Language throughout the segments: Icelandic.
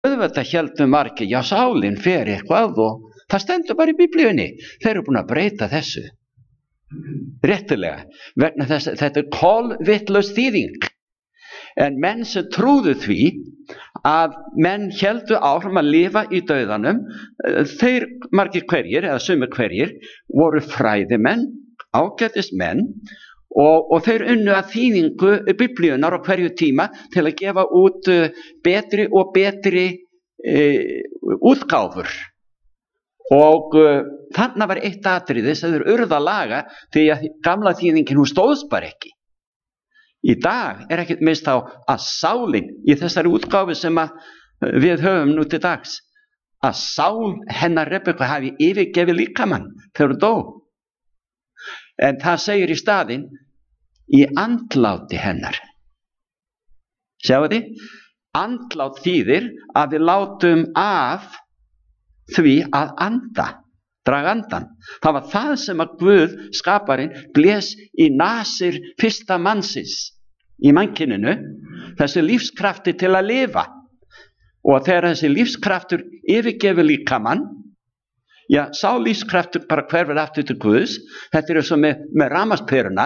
auðvitað héldu margir, já, sálin fer eitthvað og það stendur bara í Biblíunni. Þeir eru búin að breyta þessu réttilega vegna þess að þetta kolvitlaus þýðing. En menn sem trúðu því að menn héldu áfram að lifa í dauðanum, þeir margir hverjir eða sumir hverjir voru fræðimenn, ágætismenn og þeir unnu að þýðingu Biblíunnar á hverju tíma til að gefa út betri og betri útgáfur. Og þarna var eitt atriði sem þeir urðu að laga því að gamla þýðingin hún stóðst bara ekki. Í dag ekkert minnst á að sálin í þessari útgáfu sem við höfum nú til dags, að sál hennar Rebekku hafi yfirgefið líkamann þegar hún dó. En það segir í staðinn í andláti hennar. Sjáu þið? Andlát þýðir að við látum af því að anda, draga andan. Það var það sem að Guð skaparinn blés í nasir fyrsta mannsins í mannkyninu, þessi lífskrafti til að lifa. Og þegar þessi lífskraftur yfirgefur líkamann, já, sá lífskraftur bara hverfur aftur til Guðs. Þetta er svo með rafmagnsperuna.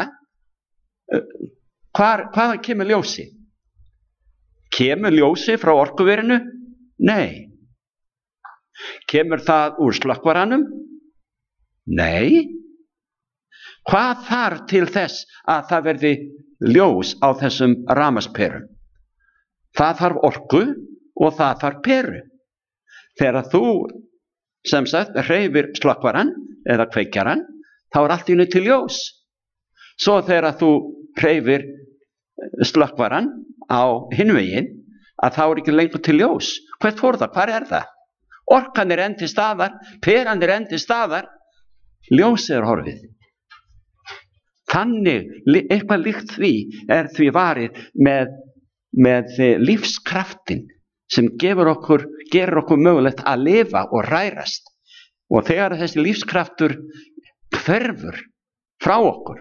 Hvaðan kemur ljósi? Kemur ljósi frá orkuverinu? Nei. Kemur það úr slökkvaranum? Nei. Hvað þarf til þess að það verði ljós á þessum rafmagnsperum? Það þarf orku og það þarf peru. Þegar þú sem sagt hreyfir slökkvaran eða kveikjaran, þá allt í einu til ljós. Svo þegar þú hreyfir slökkvaran á hinn veginn, að þá ekki lengur til ljós. Hvert fór það? Hvar er það? Orkan enn til staðar, peran enn til staðar, ljósið horfið. Þannig, eitthvað líkt því því varið með lífskraftin sem gerir okkur mögulegt að lifa og rærast. Og þegar þessi lífskraftur hverfur frá okkur,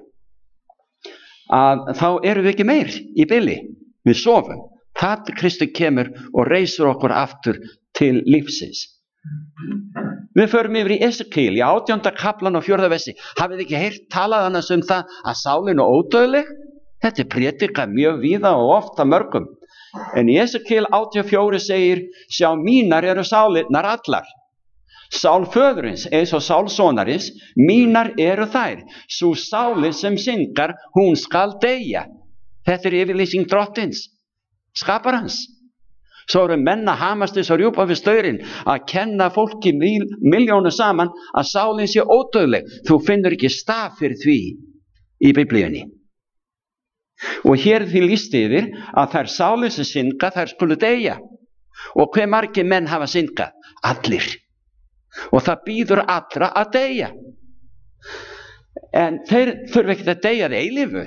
þá erum við ekki meir í bili. Við sofum. Það Kristur kemur og reisur okkur aftur til lífsins. Við förum yfir í Esekiel í 18. kaflan og 4. versi. Hafið ekki heyrt talað annars það að sálin er ódauðleg? Þetta predikað mjög víða og oft af mörgum. En í Esekiel 84 segir, sjá, mínar eru sálinnar allar. Sál föðurins eins og sál sonarins, mínar eru þær. Sú sálin sem syngar, hún skal deyja. Þetta er yfirlýsing drottins, skaparans. Svo eru menn að hamast þess að rjúpa við staurinn að kenna fólki milljónu saman að sálin sé ódauðleg. Þú finnur ekki staf fyrir því í Biblíunni. Og hér er því lýst yfir að þær sálin sem synga, þær skulu deyja. Og hve margir menn hafa syngað? Allir. Og það býður allra að deyja. En þeir þurfa ekki að deyja að eilífu.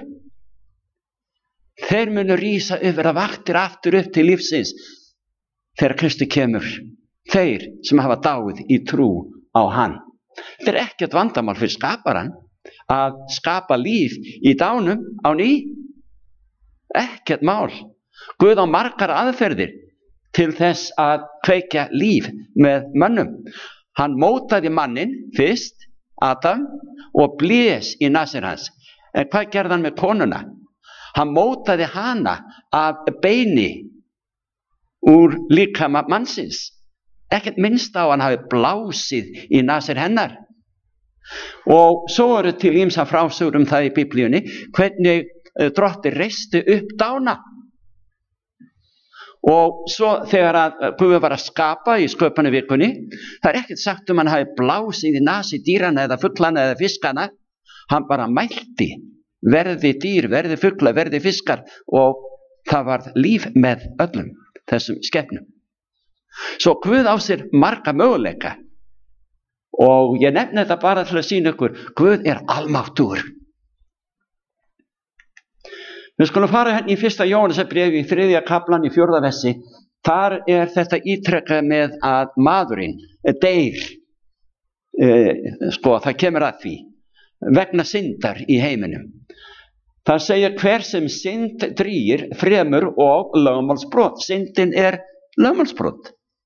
Þeir munu rísa yfir að vaktir aftur upp til lífsins þegar Kristur kemur. Þeir sem hafa dáið í trú á hann. Þetta er ekkert vandamál fyrir skaparan að skapa líf í dánum á ný. Ekkert mál. Guð á margar aðferðir til þess að kveikja líf með mönnum. Hann mótaði mannin fyrst, Adam, og blés í nasir hans. En hvað gerði hann með konuna? Hann mótaði hana af beini úr líkama mannsins. Ekkert minnst á hann hafi blásið í nasir hennar. Og svo eru til ýmsar frásögur það í Biblíunni, hvernig Drottinn reisti upp dána. Og svo þegar að Guð var að skapa í sköpunarvikunni, það er ekkert sagt hann hafi blásið í nasi dýrana eða fuglana eða fiskana. Hann bara mælti. Verði dýr, verði fugla, verði fiskar, og það var líf með öllum þessum skepnum. Svo Guð á sér marga möguleika og ég nefni þetta bara til að sýna ykkur, Guð er almáttugur. Við skulum fara hérna í 1. Jóhannesarbréfi í 3. kaflan í 4. versi. Þar er þetta ítrekað með að maðurinn deyr. Það kemur að því vegna syndar í heiminum. Það segir hver sem synd drýgir fremur og lögmálsbrot. Syndin er lögmálsbrot.